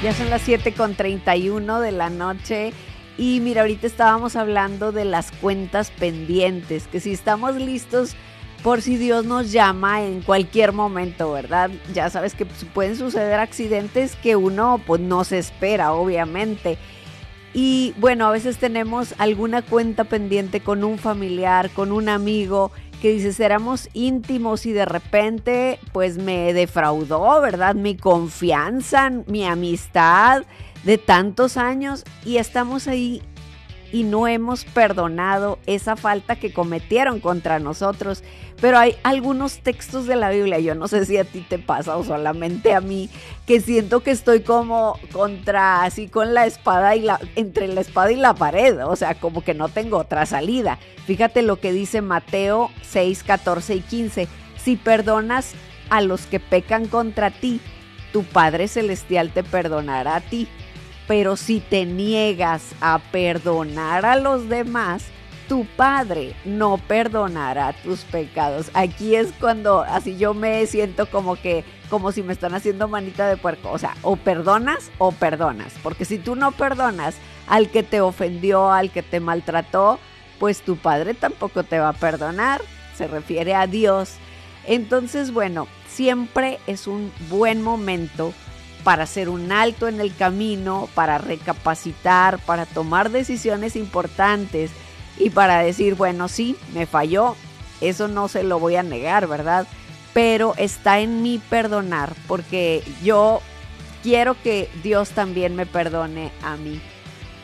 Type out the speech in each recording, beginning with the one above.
Ya son las 7:31 de la noche y mira, ahorita estábamos hablando de las cuentas pendientes, que si estamos listos por si Dios nos llama en cualquier momento, ¿verdad? Ya sabes que pueden suceder accidentes que uno pues no se espera, obviamente. Y bueno, a veces tenemos alguna cuenta pendiente con un familiar, con un amigo, que dices, éramos íntimos y de repente pues me defraudó, ¿verdad? Mi confianza, mi amistad de tantos años y estamos ahí y no hemos perdonado esa falta que cometieron contra nosotros. Pero hay algunos textos de la Biblia, yo no sé si a ti te pasa o solamente a mí, que siento que estoy como así con la espada entre la espada y la pared, o sea, como que no tengo otra salida. Fíjate lo que dice Mateo 6, 14 y 15. Si perdonas a los que pecan contra ti, tu Padre Celestial te perdonará a ti. Pero si te niegas a perdonar a los demás, tu Padre no perdonará tus pecados. Aquí es cuando así yo me siento como si me están haciendo manita de puerco. O sea, o perdonas, porque si tú no perdonas al que te ofendió, al que te maltrató, pues tu Padre tampoco te va a perdonar. Se refiere a Dios. Entonces, bueno, siempre es un buen momento para hacer un alto en el camino, para recapacitar, para tomar decisiones importantes y para decir, bueno, sí, me falló, eso no se lo voy a negar, ¿verdad? Pero está en mí perdonar, porque yo quiero que Dios también me perdone a mí.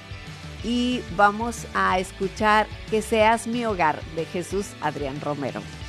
Y vamos a escuchar Que seas mi hogar de Jesús Adrián Romero.